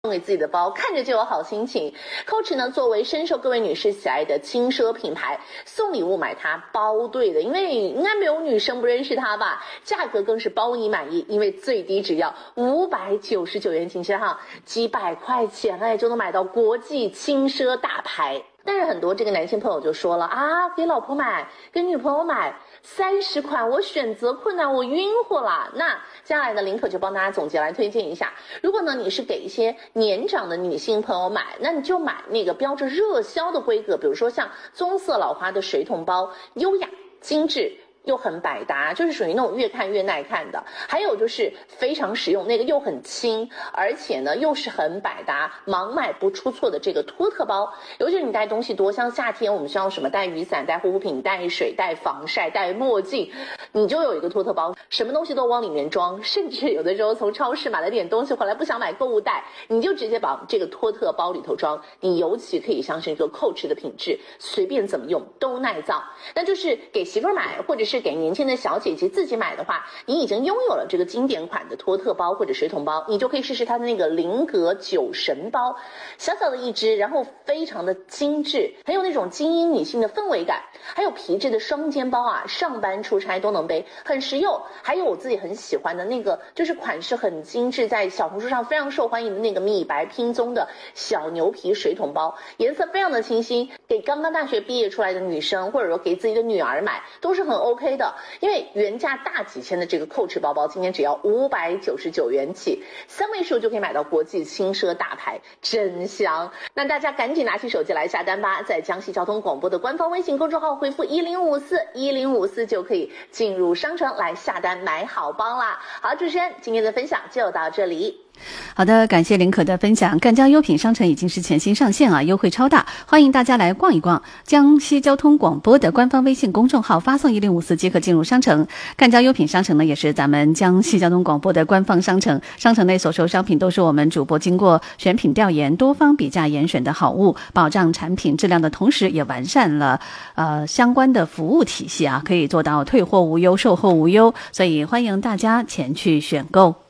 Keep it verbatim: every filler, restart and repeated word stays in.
送给自己的包，看着就有好心情。Coach 呢，作为深受各位女士喜爱的轻奢品牌，送礼物买它包对的，因为应该没有女生不认识它吧？价格更是包你满意，因为最低只要五百九十九元，请记哈，几百块钱哎就能买到国际轻奢大牌。但是很多这个男性朋友就说了啊，给老婆买，给女朋友买，三十款我选择困难，我晕乎了。那接下来呢，林可就帮大家总结来推荐一下。如果呢你是给一些年长的女性朋友买，那你就买那个标着热销的规格，比如说像棕色老花的水桶包，优雅精致又很百搭，就是属于那种越看越耐看的。还有就是非常实用，那个又很轻，而且呢又是很百搭，盲买不出错的这个托特包。尤其是你带东西多，像夏天我们需要什么带雨伞、带护肤品、带水、带防晒、带墨镜，你就有一个托特包，什么东西都往里面装。甚至有的时候从超市买了点东西回来不想买购物袋，你就直接把这个托特包里头装。你尤其可以相信这个 Coach 的品质，随便怎么用都耐造。那就是给媳妇儿买，或者是是给年轻的小姐姐自己买的话，你已经拥有了这个经典款的托特包或者水桶包，你就可以试试它的那个菱格酒神包，小小的一只，然后非常的精致，很有那种精英女性的氛围感。还有皮质的双肩包啊，上班出差都能背，很实用。还有我自己很喜欢的那个，就是款式很精致，在小红书上非常受欢迎的那个米白拼棕的小牛皮水桶包，颜色非常的清新，给刚刚大学毕业出来的女生，或者说给自己的女儿买都是很 OK。OK 的，因为原价大几千的这个 Coach 包包，今天只要五百九十九元起，三位数就可以买到国际轻奢大牌，真香！那大家赶紧拿起手机来下单吧，在江西交通广播的官方微信公众号回复一零五四一零五四就可以进入商城来下单买好包啦。好，主持人，今天的分享就到这里。 好的，感谢林可的分享。赣江优品商城已经是全新上线啊，优惠超大，欢迎大家来逛一逛。江西交通广播的官方微信公众号发送一零五四即可进入商城。赣江优品商城呢，也是咱们江西交通广播的官方商城，商城内所售商品都是我们主播经过选品调研、多方比价严选的好物，保障产品质量的同时，也完善了呃相关的服务体系啊，可以做到退货无忧、售后无忧，所以欢迎大家前去选购。